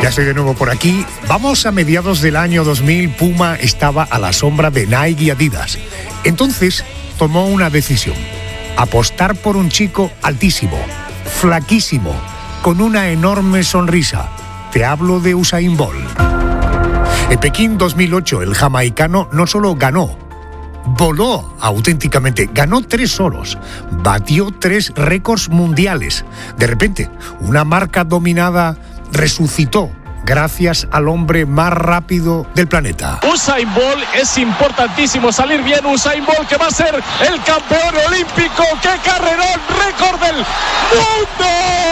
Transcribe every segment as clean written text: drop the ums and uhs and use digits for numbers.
Ya estoy de nuevo por aquí. Vamos a mediados del año 2000. Puma estaba a la sombra de Nike y Adidas. Entonces tomó una decisión: apostar por un chico altísimo, flaquísimo, con una enorme sonrisa. Te hablo de Usain Bolt. En Pekín 2008, el jamaicano no solo ganó, voló auténticamente, ganó 3 oros, batió 3 récords mundiales. De repente, una marca dominada resucitó gracias al hombre más rápido del planeta. Usain Bolt, es importantísimo salir bien. Usain Bolt, que va a ser el campeón olímpico. ¡Qué carrerón! ¡Récord del mundo!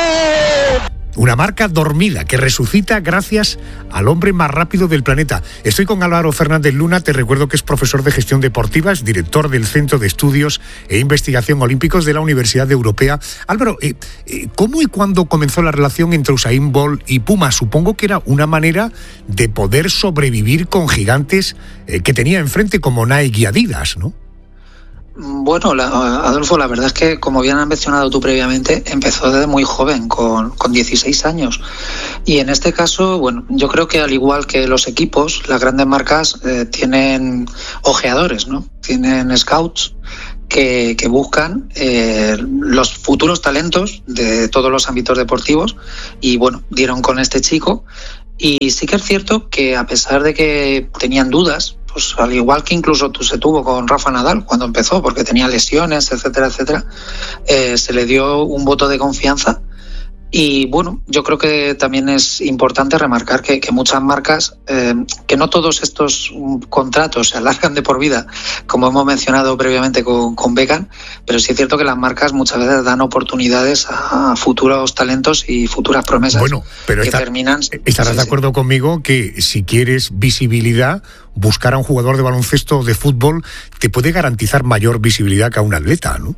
Una marca dormida que resucita gracias al hombre más rápido del planeta. Estoy con Álvaro Fernández Luna. Te recuerdo que es profesor de gestión deportiva, es director del Centro de Estudios e Investigación Olímpicos de la Universidad Europea. Álvaro, ¿cómo y cuándo comenzó la relación entre Usain Bolt y Puma? Supongo que era una manera de poder sobrevivir con gigantes que tenía enfrente como Nike y Adidas, ¿no? Bueno, Adolfo, la verdad es que, como bien has mencionado tú previamente, empezó desde muy joven, con 16 años. Y en este caso, bueno, yo creo que al igual que los equipos, las grandes marcas tienen ojeadores, ¿no? Tienen scouts que buscan los futuros talentos de todos los ámbitos deportivos. Y bueno, dieron con este chico. Y sí que es cierto que, a pesar de que tenían dudas, pues al igual que incluso se tuvo con Rafa Nadal cuando empezó, porque tenía lesiones, etcétera, etcétera, se le dio un voto de confianza. Y bueno, yo creo que también es importante remarcar que muchas marcas, que no todos estos contratos se alargan de por vida, como hemos mencionado previamente con Beckham, pero sí es cierto que las marcas muchas veces dan oportunidades a futuros talentos y futuras promesas. Bueno, pero estarás de acuerdo conmigo que si quieres visibilidad, buscar a un jugador de baloncesto o de fútbol te puede garantizar mayor visibilidad que a un atleta, ¿no?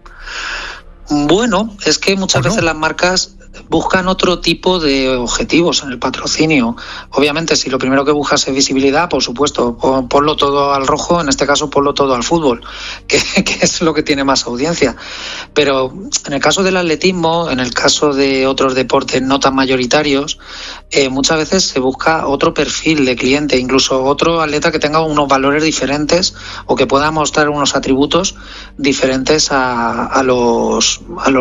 Bueno, es que muchas veces las marcas buscan otro tipo de objetivos en el patrocinio. Obviamente, si lo primero que buscas es visibilidad, por supuesto, ponlo todo al rojo, en este caso ponlo todo al fútbol, que es lo que tiene más audiencia. Pero en el caso del atletismo, en el caso de otros deportes no tan mayoritarios, muchas veces se busca otro perfil de cliente, incluso otro atleta que tenga unos valores diferentes o que pueda mostrar unos atributos diferentes a los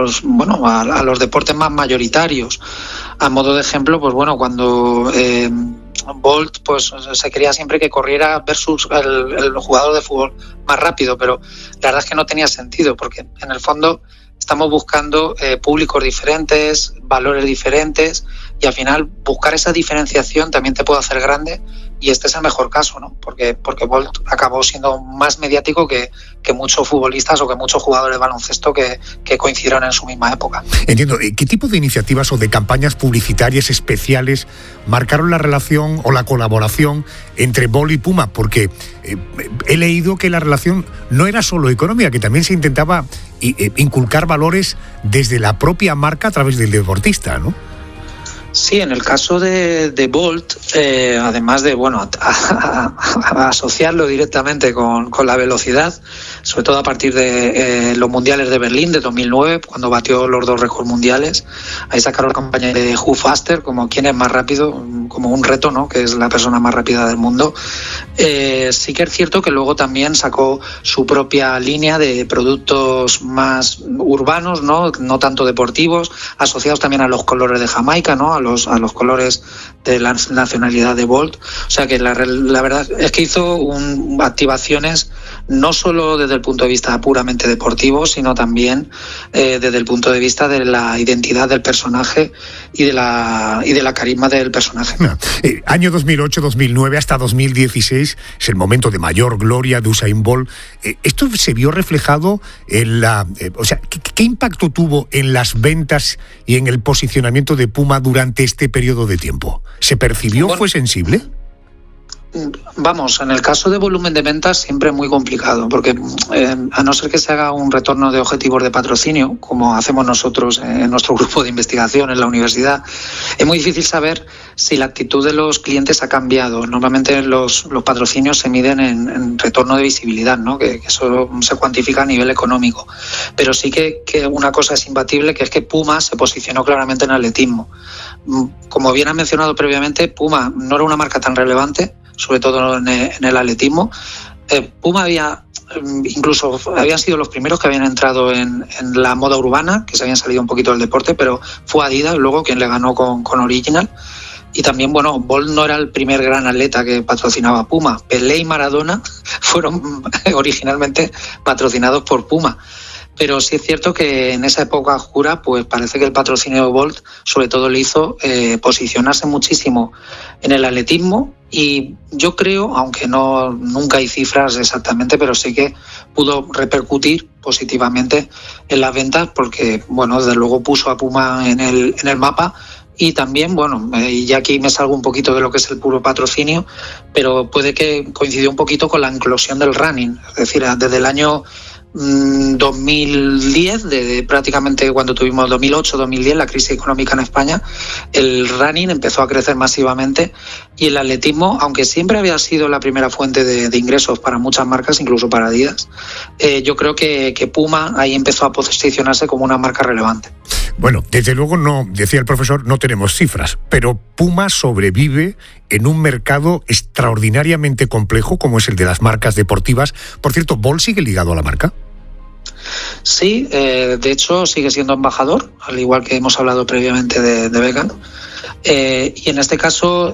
deportes más mayoritarios. A modo de ejemplo, pues bueno, cuando Bolt pues se quería siempre que corriera versus el jugador de fútbol más rápido, pero la verdad es que no tenía sentido, porque en el fondo estamos buscando públicos diferentes, valores diferentes, y al final buscar esa diferenciación también te puede hacer grande, y este es el mejor caso, ¿no? Porque Bolt acabó siendo más mediático que muchos futbolistas o que muchos jugadores de baloncesto que coincidieron en su misma época. Entiendo. ¿Qué tipo de iniciativas o de campañas publicitarias especiales marcaron la relación o la colaboración entre Bolt y Puma? Porque he leído que la relación no era solo económica, que también se intentaba inculcar valores desde la propia marca a través del deportista, ¿no? Sí, en el caso de Bolt, además de a asociarlo directamente con la velocidad, sobre todo a partir de los mundiales de Berlín de 2009, cuando batió los 2 récords mundiales, ahí sacaron la campaña de Who Faster, como quién es más rápido, como un reto, ¿no? Que es la persona más rápida del mundo. Sí que es cierto que luego también sacó su propia línea de productos más urbanos, no tanto deportivos, asociados también a los colores de Jamaica, ¿no? A los colores de la nacionalidad de Bolt. O sea que la verdad es que hizo activaciones no solo desde el punto de vista puramente deportivo, sino también desde el punto de vista de la identidad del personaje y de la carisma del personaje. Año 2008-2009 hasta 2016 es el momento de mayor gloria de Usain Bolt. ¿Esto se vio reflejado en ¿qué impacto tuvo en las ventas y en el posicionamiento de Puma durante este periodo de tiempo? ¿Se percibió? ¿Fue sensible? Vamos, en el caso de volumen de ventas siempre es muy complicado, porque a no ser que se haga un retorno de objetivos de patrocinio, como hacemos nosotros en nuestro grupo de investigación en la universidad, es muy difícil saber si la actitud de los clientes ha cambiado. Normalmente los patrocinios se miden en retorno de visibilidad, ¿no? Que eso se cuantifica a nivel económico. Pero sí que una cosa es imbatible, que es que Puma se posicionó claramente en atletismo. Como como bien han mencionado previamente, Puma no era una marca tan relevante, sobre todo en el atletismo. Puma incluso habían sido los primeros que habían entrado en la moda urbana, que se habían salido un poquito del deporte, pero fue Adidas luego quien le ganó con Original. Y también, bueno, Bolt no era el primer gran atleta que patrocinaba Puma. Pelé y Maradona fueron originalmente patrocinados por Puma. Pero sí es cierto que en esa época oscura, pues parece que el patrocinio de Bolt sobre todo le hizo posicionarse muchísimo en el atletismo, y yo creo, aunque nunca hay cifras exactamente, pero sí que pudo repercutir positivamente en las ventas, porque, bueno, desde luego puso a Puma en el mapa. Y también, bueno, y aquí me salgo un poquito de lo que es el puro patrocinio, pero puede que coincidió un poquito con la eclosión del running. Es decir, desde el año 2010, de prácticamente cuando tuvimos 2008-2010, la crisis económica en España, el running empezó a crecer masivamente, y el atletismo, aunque siempre había sido la primera fuente de ingresos para muchas marcas, incluso para Adidas, yo creo que Puma ahí empezó a posicionarse como una marca relevante. Bueno, desde luego no, decía el profesor, no tenemos cifras, pero Puma sobrevive en un mercado extraordinariamente complejo como es el de las marcas deportivas. Por cierto, ¿Bolt sigue ligado a la marca? Sí, de hecho sigue siendo embajador, al igual que hemos hablado previamente de Beckham. Y en este caso,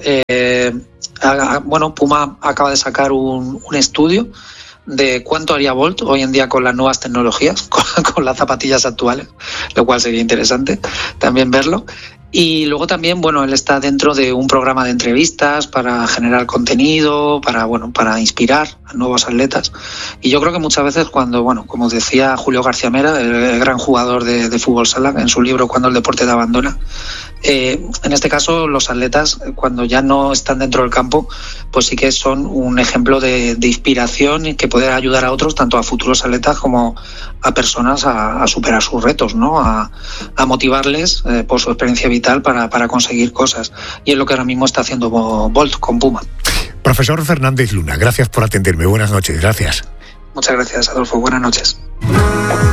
Puma acaba de sacar un estudio de cuánto haría Bolt hoy en día con las nuevas tecnologías, con las zapatillas actuales, lo cual sería interesante también verlo. Y luego también, bueno, él está dentro de un programa de entrevistas para generar contenido, para inspirar a nuevos atletas. Y yo creo que muchas veces cuando, bueno, como decía Julio García Mera, el gran jugador de fútbol sala, en su libro Cuando el deporte te abandona, en este caso los atletas, cuando ya no están dentro del campo, pues sí que son un ejemplo de inspiración y que pueden ayudar a otros, tanto a futuros atletas como a personas a superar sus retos, ¿no? A motivarles por su experiencia vital para conseguir cosas. Y es lo que ahora mismo está haciendo Bolt con Puma. Profesor Fernández Luna, gracias por atenderme. Buenas noches, gracias. Muchas gracias, Adolfo. Buenas noches.